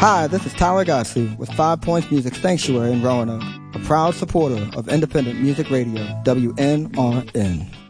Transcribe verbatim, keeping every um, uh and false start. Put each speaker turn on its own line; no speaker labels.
Hi, this is Tyler Gossie with Five Points Music Sanctuary in Roanoke, a proud supporter of independent music radio, W N R N.